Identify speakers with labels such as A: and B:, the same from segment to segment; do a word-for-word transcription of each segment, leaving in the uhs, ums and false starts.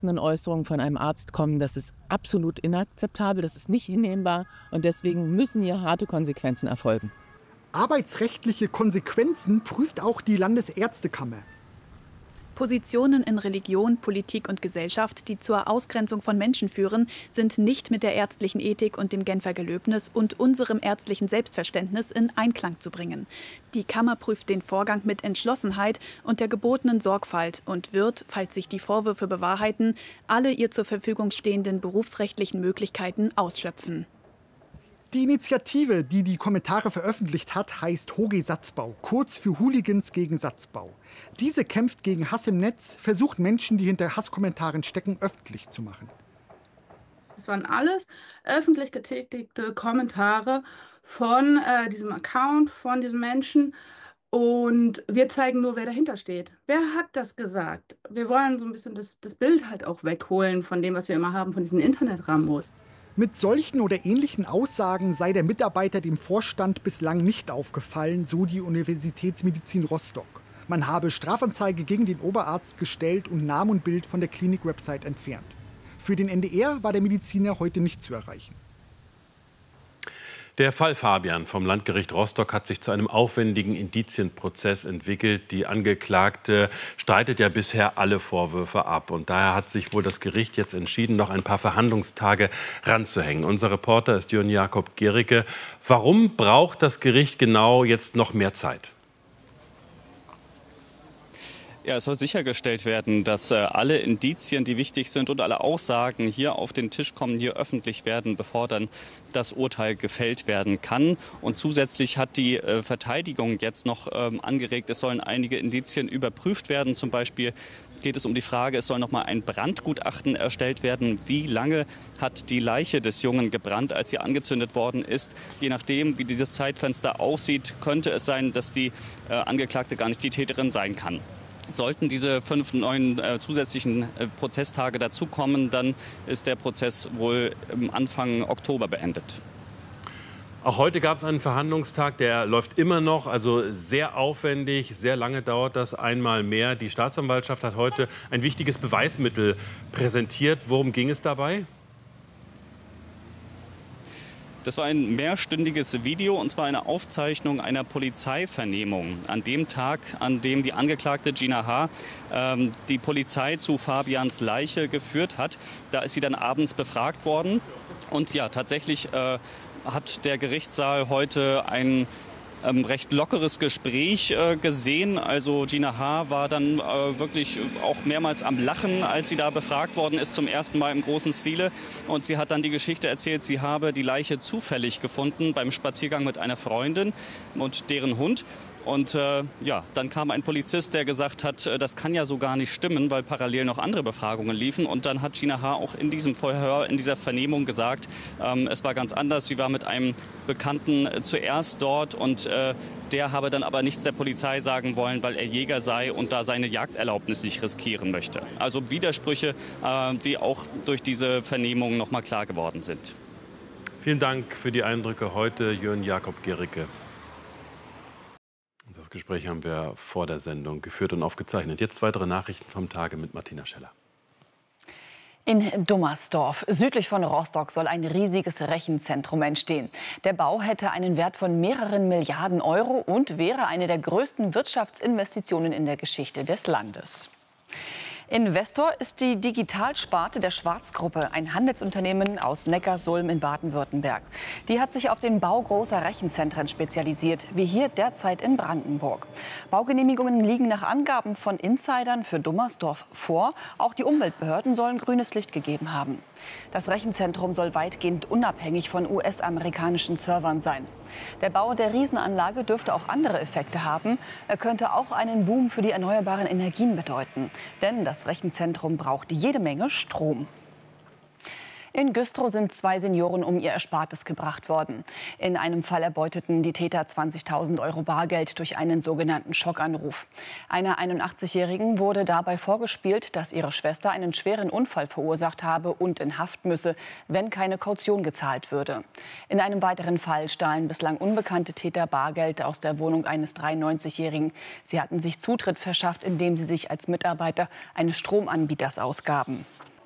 A: Äußerungen von einem Arzt kommen, das ist absolut inakzeptabel, das ist nicht hinnehmbar und deswegen müssen hier harte Konsequenzen erfolgen.
B: Arbeitsrechtliche Konsequenzen prüft auch die Landesärztekammer.
C: Positionen in Religion, Politik und Gesellschaft, die zur Ausgrenzung von Menschen führen, sind nicht mit der ärztlichen Ethik und dem Genfer Gelöbnis und unserem ärztlichen Selbstverständnis in Einklang zu bringen. Die Kammer prüft den Vorgang mit Entschlossenheit und der gebotenen Sorgfalt und wird, falls sich die Vorwürfe bewahrheiten, alle ihr zur Verfügung stehenden berufsrechtlichen Möglichkeiten ausschöpfen.
B: Die Initiative, die die Kommentare veröffentlicht hat, heißt Hoge Satzbau, kurz für Hooligans gegen Satzbau. Diese kämpft gegen Hass im Netz, versucht Menschen, die hinter Hasskommentaren stecken, öffentlich zu machen.
D: Das waren alles öffentlich getätigte Kommentare von äh, diesem Account, von diesem Menschen. Und wir zeigen nur, wer dahinter steht. Wer hat das gesagt? Wir wollen so ein bisschen das, das Bild halt auch wegholen von dem, was wir immer haben, von diesen Internet-Rambos.
B: Mit solchen oder ähnlichen Aussagen sei der Mitarbeiter dem Vorstand bislang nicht aufgefallen, so die Universitätsmedizin Rostock. Man habe Strafanzeige gegen den Oberarzt gestellt und Name und Bild von der Klinik-Website entfernt. Für den N D R war der Mediziner heute nicht zu erreichen.
E: Der Fall Fabian vom Landgericht Rostock hat sich zu einem aufwendigen Indizienprozess entwickelt. Die Angeklagte streitet ja bisher alle Vorwürfe ab. Und daher hat sich wohl das Gericht jetzt entschieden, noch ein paar Verhandlungstage ranzuhängen. Unser Reporter ist Jörn Jakob Gericke. Warum braucht das Gericht genau jetzt noch mehr Zeit?
F: Ja, es soll sichergestellt werden, dass äh, alle Indizien, die wichtig sind und alle Aussagen hier auf den Tisch kommen, hier öffentlich werden, bevor dann das Urteil gefällt werden kann. Und zusätzlich hat die äh, Verteidigung jetzt noch ähm, angeregt, es sollen einige Indizien überprüft werden. Zum Beispiel geht es um die Frage, es soll noch mal ein Brandgutachten erstellt werden. Wie lange hat die Leiche des Jungen gebrannt, als sie angezündet worden ist? Je nachdem, wie dieses Zeitfenster aussieht, könnte es sein, dass die äh, Angeklagte gar nicht die Täterin sein kann. Sollten diese fünf neuen äh, zusätzlichen äh, Prozesstage dazukommen, dann ist der Prozess wohl ähm, Anfang Oktober beendet.
E: Auch heute gab es einen Verhandlungstag, der läuft immer noch, also sehr aufwendig, sehr lange dauert das einmal mehr. Die Staatsanwaltschaft hat heute ein wichtiges Beweismittel präsentiert. Worum ging es dabei?
F: Das war ein mehrstündiges Video, und zwar eine Aufzeichnung einer Polizeivernehmung. An dem Tag, an dem die Angeklagte Gina H. Ähm, die Polizei zu Fabians Leiche geführt hat. Da ist sie dann abends befragt worden. Und ja, tatsächlich äh, hat der Gerichtssaal heute ein ähm, recht lockeres Gespräch äh, gesehen. Also Gina H. war dann äh, wirklich auch mehrmals am Lachen, als sie da befragt worden ist, zum ersten Mal im großen Stile. Und sie hat dann die Geschichte erzählt, sie habe die Leiche zufällig gefunden beim Spaziergang mit einer Freundin und deren Hund. Und äh, ja, dann kam ein Polizist, der gesagt hat, äh, das kann ja so gar nicht stimmen, weil parallel noch andere Befragungen liefen. Und dann hat Gina H. auch in diesem Verhör, in dieser Vernehmung gesagt, ähm, es war ganz anders. Sie war mit einem Bekannten äh, zuerst dort und äh, der habe dann aber nichts der Polizei sagen wollen, weil er Jäger sei und da seine Jagderlaubnis nicht riskieren möchte. Also Widersprüche, äh, die auch durch diese Vernehmung noch mal klar geworden sind.
E: Vielen Dank für die Eindrücke heute, Jörn Jakob Gericke. Das Gespräch haben wir vor der Sendung geführt und aufgezeichnet. Jetzt weitere Nachrichten vom Tage mit Martina Scheller.
G: In Dummersdorf, südlich von Rostock, soll ein riesiges Rechenzentrum entstehen. Der Bau hätte einen Wert von mehreren Milliarden Euro und wäre eine der größten Wirtschaftsinvestitionen in der Geschichte des Landes. Investor ist die Digitalsparte der Schwarz-Gruppe, ein Handelsunternehmen aus Neckarsulm in Baden-Württemberg. Die hat sich auf den Bau großer Rechenzentren spezialisiert, wie hier derzeit in Brandenburg. Baugenehmigungen liegen nach Angaben von Insidern für Dummersdorf vor. Auch die Umweltbehörden sollen grünes Licht gegeben haben. Das Rechenzentrum soll weitgehend unabhängig von U S-amerikanischen Servern sein. Der Bau der Riesenanlage dürfte auch andere Effekte haben. Er könnte auch einen Boom für die erneuerbaren Energien bedeuten. Denn das Rechenzentrum braucht jede Menge Strom. In Güstrow sind zwei Senioren um ihr Erspartes gebracht worden. In einem Fall erbeuteten die Täter zwanzigtausend Euro Bargeld durch einen sogenannten Schockanruf. Einer einundachtzigjährigen wurde dabei vorgespielt, dass ihre Schwester einen schweren Unfall verursacht habe und in Haft müsse, wenn keine Kaution gezahlt würde. In einem weiteren Fall stahlen bislang unbekannte Täter Bargeld aus der Wohnung eines dreiundneunzigjährigen. Sie hatten sich Zutritt verschafft, indem sie sich als Mitarbeiter eines Stromanbieters ausgaben.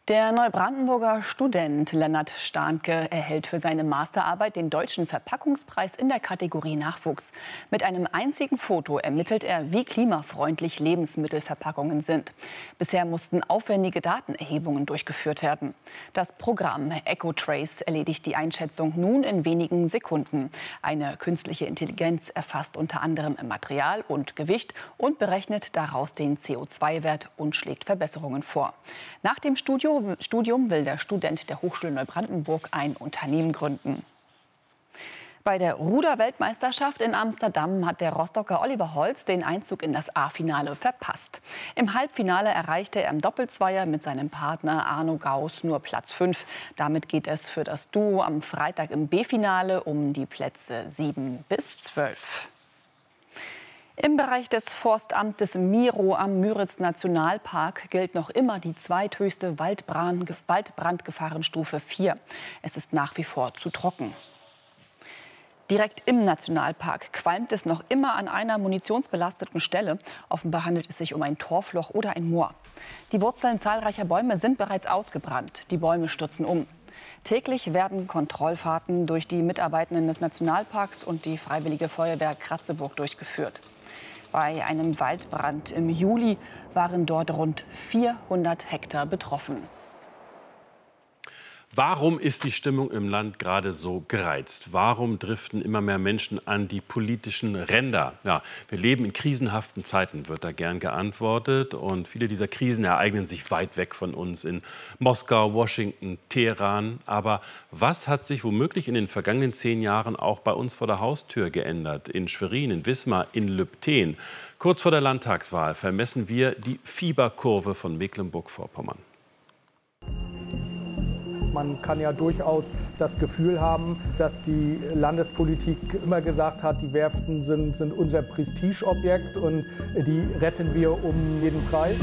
G: Der Neubrandenburger Student Lennart Stahnke erhält für seine Masterarbeit den Deutschen Verpackungspreis in der Kategorie Nachwuchs. Mit einem einzigen Foto ermittelt er, wie klimafreundlich Lebensmittelverpackungen sind. Bisher mussten aufwendige Datenerhebungen durchgeführt werden. Das Programm EcoTrace erledigt die Einschätzung nun in wenigen Sekunden. Eine künstliche Intelligenz erfasst unter anderem Material und Gewicht und berechnet daraus den C O zwei Wert und schlägt Verbesserungen vor. Nach dem Studium Studium will der Student der Hochschule Neubrandenburg ein Unternehmen gründen. Bei der Ruder-Weltmeisterschaft in Amsterdam hat der Rostocker Oliver Holz den Einzug in das A-Finale verpasst. Im Halbfinale erreichte er im Doppelzweier mit seinem Partner Arno Gauss nur Platz fünf. Damit geht es für das Duo am Freitag im B-Finale um die Plätze sieben bis zwölf. Im Bereich des Forstamtes Miro am Müritz-Nationalpark gilt noch immer die zweithöchste Waldbrand Waldbrandgefahrenstufe vier. Es ist nach wie vor zu trocken. Direkt im Nationalpark qualmt es noch immer an einer munitionsbelasteten Stelle. Offenbar handelt es sich um ein Torfloch oder ein Moor. Die Wurzeln zahlreicher Bäume sind bereits ausgebrannt. Die Bäume stürzen um. Täglich werden Kontrollfahrten durch die Mitarbeitenden des Nationalparks und die Freiwillige Feuerwehr Kratzeburg durchgeführt. Bei einem Waldbrand im Juli waren dort rund vierhundert Hektar betroffen.
E: Warum ist die Stimmung im Land gerade so gereizt? Warum driften immer mehr Menschen an die politischen Ränder? Ja, wir leben in krisenhaften Zeiten, wird da gern geantwortet. Und viele dieser Krisen ereignen sich weit weg von uns, in Moskau, Washington, Teheran. Aber was hat sich womöglich in den vergangenen zehn Jahren auch bei uns vor der Haustür geändert? In Schwerin, in Wismar, in Lübten. Kurz vor der Landtagswahl vermessen wir die Fieberkurve von Mecklenburg-Vorpommern.
H: Man kann ja durchaus das Gefühl haben, dass die Landespolitik immer gesagt hat, die Werften sind, sind unser Prestigeobjekt und die retten wir um jeden Preis.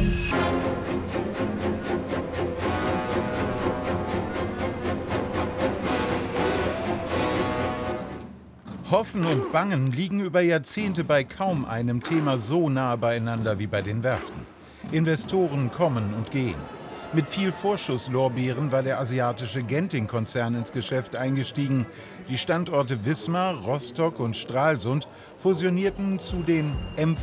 I: Hoffen und Bangen liegen über Jahrzehnte bei kaum einem Thema so nah beieinander wie bei den Werften. Investoren kommen und gehen. Mit viel Vorschusslorbeeren war der asiatische Genting-Konzern ins Geschäft eingestiegen. Die Standorte Wismar, Rostock und Stralsund fusionierten zu den M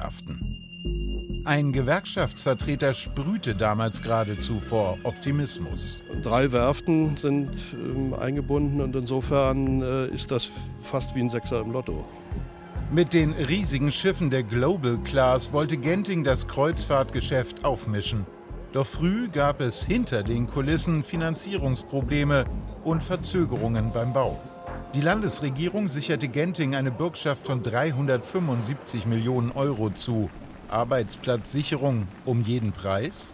I: V-Werften. Ein Gewerkschaftsvertreter sprühte damals geradezu vor Optimismus.
J: Drei Werften sind ähm, eingebunden und insofern äh, ist das fast wie ein Sechser im Lotto.
I: Mit den riesigen Schiffen der Global Class wollte Genting das Kreuzfahrtgeschäft aufmischen. Doch früh gab es hinter den Kulissen Finanzierungsprobleme und Verzögerungen beim Bau. Die Landesregierung sicherte Genting eine Bürgschaft von dreihundertfünfundsiebzig Millionen Euro zu. Arbeitsplatzsicherung um jeden Preis?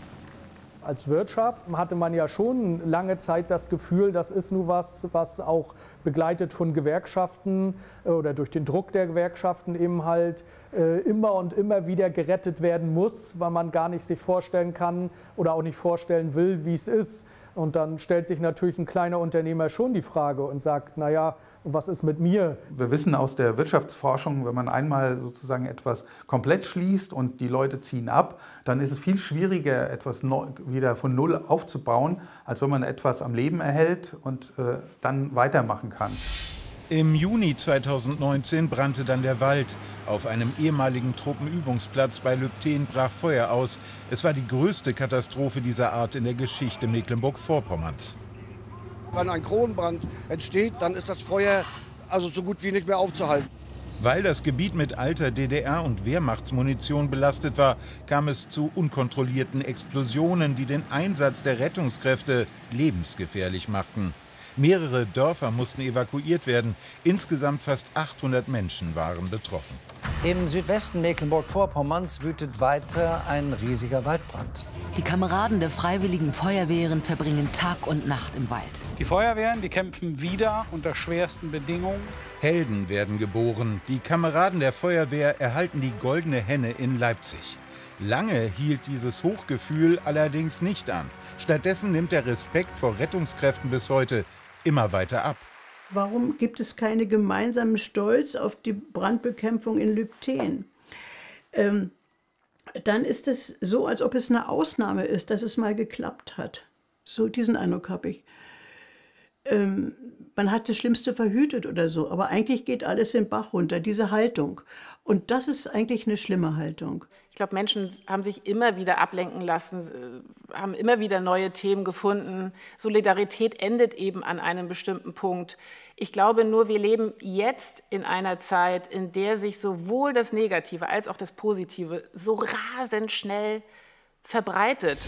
H: Als Wirtschaft hatte man ja schon lange Zeit das Gefühl, das ist nun was, was auch begleitet von Gewerkschaften oder durch den Druck der Gewerkschaften eben halt äh, immer und immer wieder gerettet werden muss, weil man gar nicht sich vorstellen kann oder auch nicht vorstellen will, wie es ist. Und dann stellt sich natürlich ein kleiner Unternehmer schon die Frage und sagt, naja, was ist mit mir?
K: Wir wissen aus der Wirtschaftsforschung, wenn man einmal sozusagen etwas komplett schließt und die Leute ziehen ab, dann ist es viel schwieriger, etwas neu, wieder von Null aufzubauen, als wenn man etwas am Leben erhält und äh, dann weitermachen kann.
I: Im Juni zweitausendneunzehn brannte dann der Wald. Auf einem ehemaligen Truppenübungsplatz bei Lübten brach Feuer aus. Es war die größte Katastrophe dieser Art in der Geschichte Mecklenburg-Vorpommerns.
L: Wenn ein Kronenbrand entsteht, dann ist das Feuer also so gut wie nicht mehr aufzuhalten.
I: Weil das Gebiet mit alter D D R- und Wehrmachtsmunition belastet war, kam es zu unkontrollierten Explosionen, die den Einsatz der Rettungskräfte lebensgefährlich machten. Mehrere Dörfer mussten evakuiert werden. Insgesamt fast achthundert Menschen waren betroffen.
M: Im Südwesten Mecklenburg-Vorpommerns wütet weiter ein riesiger Waldbrand.
N: Die Kameraden der Freiwilligen Feuerwehren verbringen Tag und Nacht im Wald.
O: Die Feuerwehren, die kämpfen wieder unter schwersten Bedingungen.
I: Helden werden geboren. Die Kameraden der Feuerwehr erhalten die Goldene Henne in Leipzig. Lange hielt dieses Hochgefühl allerdings nicht an. Stattdessen nimmt der Respekt vor Rettungskräften bis heute immer weiter ab.
P: Warum gibt es keinen gemeinsamen Stolz auf die Brandbekämpfung in Lübten? Ähm, dann ist es so, als ob es eine Ausnahme ist, dass es mal geklappt hat. So diesen Eindruck habe ich. Ähm, man hat das Schlimmste verhütet oder so, aber eigentlich geht alles den Bach runter, diese Haltung. Und das ist eigentlich eine schlimme Haltung.
Q: Ich glaube, Menschen haben sich immer wieder ablenken lassen, haben immer wieder neue Themen gefunden. Solidarität endet eben an einem bestimmten Punkt. Ich glaube nur, wir leben jetzt in einer Zeit, in der sich sowohl das Negative als auch das Positive so rasend schnell verbreitet.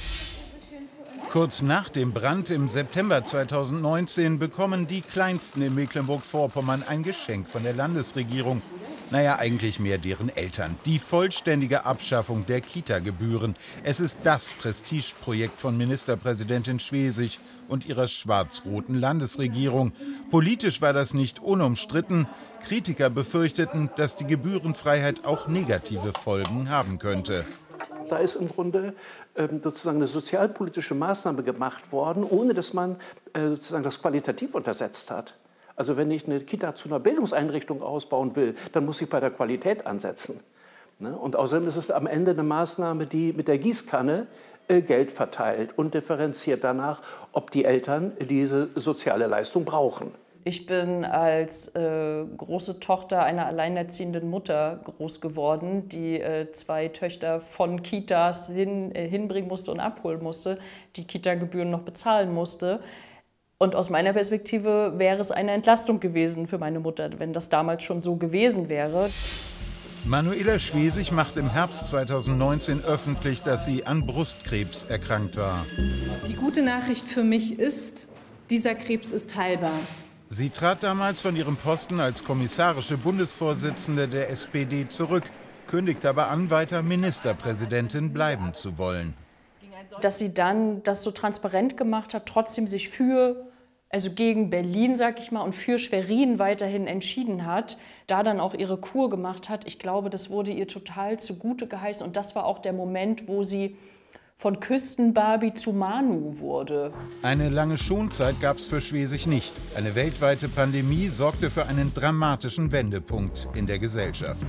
I: Kurz nach dem Brand im September zweitausendneunzehn bekommen die Kleinsten in Mecklenburg-Vorpommern ein Geschenk von der Landesregierung. Naja, eigentlich mehr deren Eltern. Die vollständige Abschaffung der Kita-Gebühren. Es ist das Prestigeprojekt von Ministerpräsidentin Schwesig und ihrer schwarz-roten Landesregierung. Politisch war das nicht unumstritten. Kritiker befürchteten, dass die Gebührenfreiheit auch negative Folgen haben könnte.
R: Da ist im Grunde ähm, sozusagen eine sozialpolitische Maßnahme gemacht worden, ohne dass man äh, sozusagen das qualitativ untersetzt hat. Also wenn ich eine Kita zu einer Bildungseinrichtung ausbauen will, dann muss ich bei der Qualität ansetzen. Ne? Und außerdem ist es am Ende eine Maßnahme, die mit der Gießkanne äh, Geld verteilt und differenziert danach, ob die Eltern diese soziale Leistung brauchen.
S: Ich bin als äh, große Tochter einer alleinerziehenden Mutter groß geworden, die äh, zwei Töchter von Kitas hin, äh, hinbringen musste und abholen musste, die Kita-Gebühren noch bezahlen musste. Und aus meiner Perspektive wäre es eine Entlastung gewesen für meine Mutter, wenn das damals schon so gewesen wäre.
I: Manuela Schwesig macht im Herbst zweitausendneunzehn öffentlich, dass sie an Brustkrebs erkrankt war.
T: Die gute Nachricht für mich ist, dieser Krebs ist heilbar.
I: Sie trat damals von ihrem Posten als kommissarische Bundesvorsitzende der S P D zurück, kündigte aber an, weiter Ministerpräsidentin bleiben zu wollen.
S: Dass sie dann das so transparent gemacht hat, trotzdem sich für, also gegen Berlin, sag ich mal, und für Schwerin weiterhin entschieden hat, da dann auch ihre Kur gemacht hat, ich glaube, das wurde ihr total zugute geheißen. Und das war auch der Moment, wo sie von Küstenbarbie zu Manu wurde.
I: Eine lange Schonzeit gab es für Schwesig nicht. Eine weltweite Pandemie sorgte für einen dramatischen Wendepunkt in der Gesellschaft.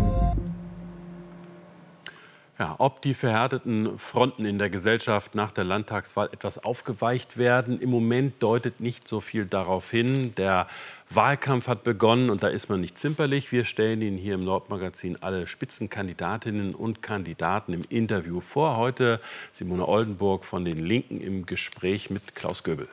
E: Ja, ob die verhärteten Fronten in der Gesellschaft nach der Landtagswahl etwas aufgeweicht werden, im Moment deutet nicht so viel darauf hin. Der Wahlkampf hat begonnen und da ist man nicht zimperlich. Wir stellen Ihnen hier im Nordmagazin alle Spitzenkandidatinnen und Kandidaten im Interview vor. Heute Simone Oldenburg von den Linken im Gespräch mit Klaus Göbel.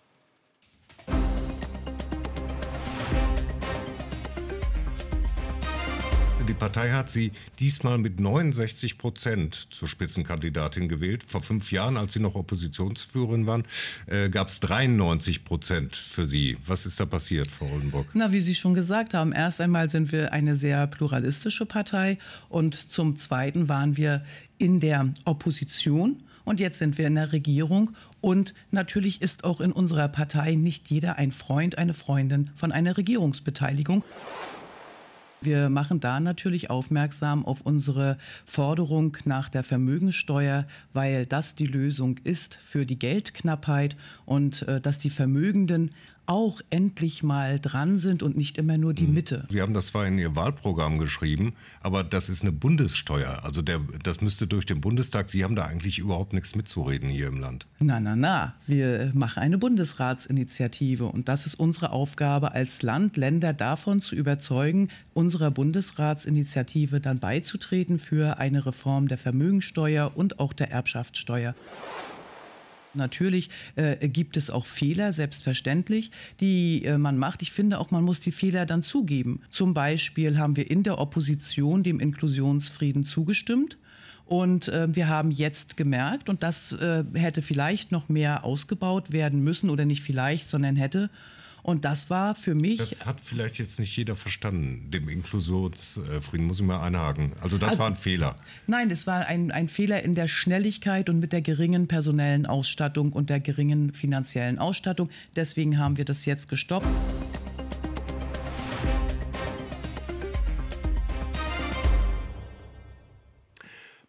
U: Die Partei hat sie diesmal mit neunundsechzig Prozent zur Spitzenkandidatin gewählt. Vor fünf Jahren, als sie noch Oppositionsführerin waren, äh, gab es dreiundneunzig Prozent für sie. Was ist da passiert, Frau Oldenburg?
V: Na, wie Sie schon gesagt haben, erst einmal sind wir eine sehr pluralistische Partei und zum Zweiten waren wir in der Opposition. Und jetzt sind wir in der Regierung. Und natürlich ist auch in unserer Partei nicht jeder ein Freund, eine Freundin von einer Regierungsbeteiligung. Wir machen da natürlich aufmerksam auf unsere Forderung nach der Vermögensteuer, weil das die Lösung ist für die Geldknappheit und äh, dass die Vermögenden auch endlich mal dran sind und nicht immer nur die Mitte.
U: Sie haben das zwar in Ihr Wahlprogramm geschrieben, aber das ist eine Bundessteuer. Also der, das müsste durch den Bundestag. Sie haben da eigentlich überhaupt nichts mitzureden hier im Land.
V: Na, na, na. Wir machen eine Bundesratsinitiative und das ist unsere Aufgabe als Land, Länder davon zu überzeugen, unserer Bundesratsinitiative dann beizutreten für eine Reform der Vermögensteuer und auch der Erbschaftssteuer. Natürlich äh, gibt es auch Fehler, selbstverständlich, die äh, man macht. Ich finde auch, man muss die Fehler dann zugeben. Zum Beispiel haben wir in der Opposition dem Inklusionsfrieden zugestimmt. Und äh, wir haben jetzt gemerkt, und das äh, hätte vielleicht noch mehr ausgebaut werden müssen, oder nicht vielleicht, sondern hätte. Und das war für mich...
U: Das hat vielleicht jetzt nicht jeder verstanden, dem Inklusionsfrieden, muss ich mal einhaken. Also das also, war ein Fehler.
V: Nein, es war ein, ein Fehler in der Schnelligkeit und mit der geringen personellen Ausstattung und der geringen finanziellen Ausstattung. Deswegen haben wir das jetzt gestoppt.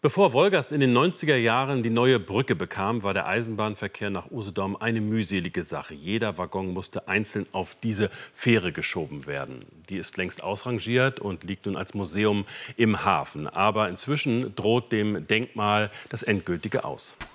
E: Bevor Wolgast in den neunziger Jahren die neue Brücke bekam, war der Eisenbahnverkehr nach Usedom eine mühselige Sache. Jeder Waggon musste einzeln auf diese Fähre geschoben werden. Die ist längst ausrangiert und liegt nun als Museum im Hafen. Aber inzwischen droht dem Denkmal das endgültige Aus.